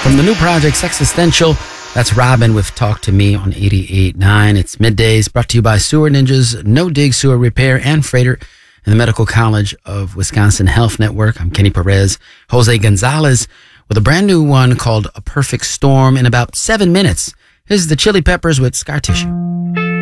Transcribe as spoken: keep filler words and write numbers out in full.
From the new project, Sexistential, that's Robin with Talk to Me on eighty-eight point nine. It's Middays, brought to you by Sewer Ninjas, No Dig Sewer Repair and Freighter, and the Medical College of Wisconsin Health Network. I'm Kenny Perez. Jose Gonzalez with a brand new one called A Perfect Storm in about seven minutes. This is the Chili Peppers with Scar Tissue.